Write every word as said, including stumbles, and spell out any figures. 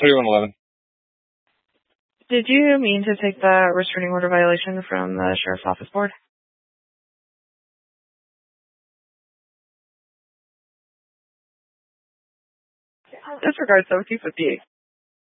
thirty-one eleven. Did you mean to take the restraining order violation from the Sheriff's Office board? Disregard seventeen fifty-eight.